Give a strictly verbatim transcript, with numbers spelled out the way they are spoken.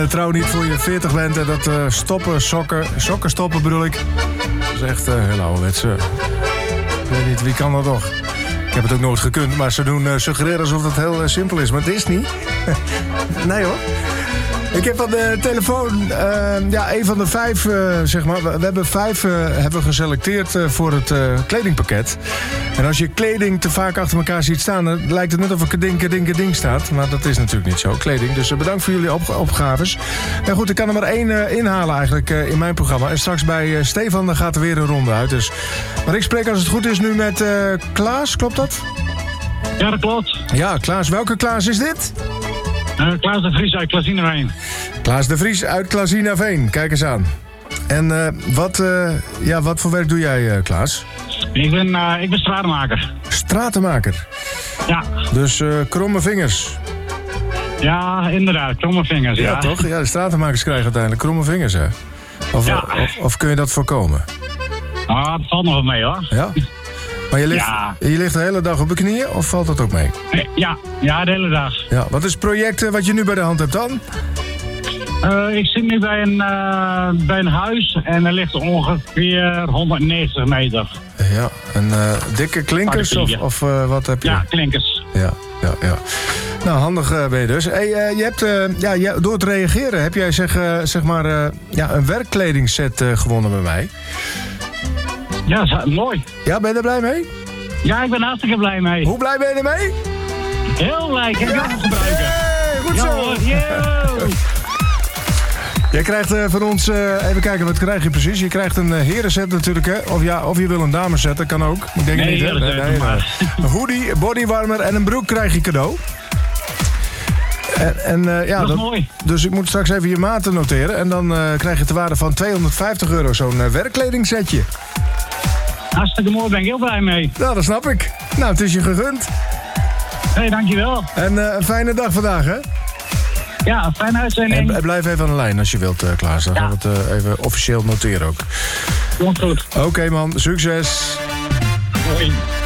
Trouw niet voor je veertig bent en dat uh, stoppen, sokken, sokken stoppen bedoel ik. Dat is echt uh, heel ouderwets. Uh. Ik weet niet, wie kan dat nog? Ik heb het ook nooit gekund, maar ze doen uh, suggereren alsof het heel uh, simpel is. Maar het is niet. Nee hoor. Ik heb aan de telefoon uh, ja, een van de vijf, uh, zeg maar. We, we hebben vijf uh, hebben geselecteerd uh, voor het uh, kledingpakket. En als je kleding te vaak achter elkaar ziet staan, dan lijkt het net of er keding, keding, keding staat. Maar dat is natuurlijk niet zo, kleding. Dus uh, bedankt voor jullie op, opgaves. En goed, ik kan er maar één uh, inhalen eigenlijk uh, in mijn programma. En straks bij uh, Stefan dan gaat er weer een ronde uit. Dus. Maar ik spreek als het goed is nu met uh, Klaas, klopt dat? Ja, dat klopt. Ja, Klaas. Welke Klaas is dit? Uh, Klaas de Vries uit Klazinaveen. Klaas de Vries uit Klazinaveen, kijk eens aan. En uh, wat, uh, ja, wat voor werk doe jij, uh, Klaas? Ik ben, uh, ik ben stratenmaker. Stratenmaker? Ja. Dus uh, kromme vingers? Ja, inderdaad, kromme vingers, ja. Ja, toch? Ja, de stratenmakers krijgen uiteindelijk kromme vingers, hè? Of, ja. of, of kun je dat voorkomen? Ah, dat valt nog wel mee, hoor. Ja? Maar je ligt, ja. je ligt de hele dag op je knieën, of valt dat ook mee? Ja, ja de hele dag. Ja, wat is het project wat je nu bij de hand hebt dan? Uh, ik zit nu bij een, uh, bij een huis en er ligt ongeveer honderdnegentig meter. Ja, en uh, dikke klinkers of, of uh, wat heb je? Ja, klinkers. Ja, ja, ja. Nou, handig uh, ben je dus. Hey, uh, je hebt, uh, ja, je, door te reageren heb jij zeg, uh, zeg maar, uh, ja, een werkkledingset uh, gewonnen bij mij. Ja, mooi. Ja, ben je er blij mee? Ja, ik ben hartstikke blij mee. Hoe blij ben je ermee? Heel blij, ik heb het ja. gebruiken. Hey, goed ja, zo. Hoor, yo. Jij krijgt uh, van ons, uh, even kijken, wat krijg je precies? Je krijgt een uh, herenset natuurlijk, hè? Of, ja, of je wil een dameset, dat kan ook. Ik denk nee, niet, hè? Nee, nee, maar. Een hoodie, bodywarmer en een broek krijg je cadeau. En, en, uh, ja, dat is dat, mooi. Dus ik moet straks even je maten noteren. En dan uh, krijg je ter waarde van tweehonderdvijftig euro zo'n uh, werkkledingzetje. Hartstikke mooi, ben ik heel blij mee. Nou, dat snap ik. Nou, het is je gegund. Hé, hey, dankjewel. En uh, een fijne dag vandaag, hè? Ja, een fijne uitzending. En blijf even aan de lijn als je wilt, uh, Klaas. Dan ja. gaan we het uh, even officieel noteren ook. Komt goed. Oké, okay, man. Succes. Hoi.